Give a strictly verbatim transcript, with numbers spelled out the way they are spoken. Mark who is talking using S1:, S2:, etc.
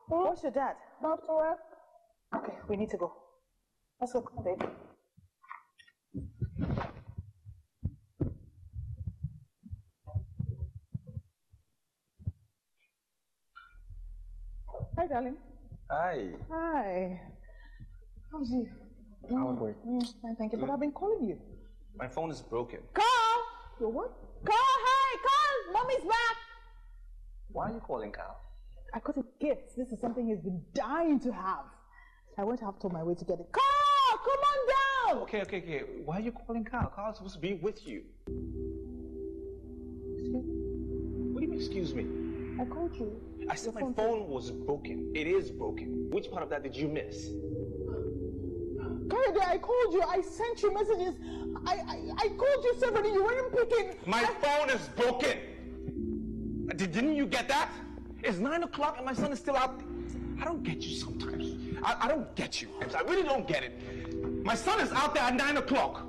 S1: Where's your dad?
S2: About to work.
S1: Okay, we need to go. Let's go, come on, babe. Hi, darling.
S3: Hi.
S1: Hi. How's you?
S3: How was work?
S1: Mm, fine, thank you. But I've been calling you.
S3: My phone is broken.
S1: Carl! Your what? Carl, hi! Carl! Mommy's back!
S3: Why are you calling Carl?
S1: I got a gift. This is something he's been dying to have. I went out on my way to get it. Carl! Come on down!
S3: Okay, okay, okay. Why are you calling Carl? Carl's supposed to be with you.
S1: Excuse me?
S3: What do you mean, excuse me?
S1: I called you.
S3: I said my phone was broken. It is broken. Which part of that did you miss?
S1: Kayode, I called you. I sent you messages. I, I, I called you separately. You weren't picking.
S3: My
S1: I...
S3: phone is broken. Did, didn't you get that? It's nine o'clock and my son is still out. I don't get you sometimes. I, I don't get you. I really don't get it. My son is out there at nine o'clock.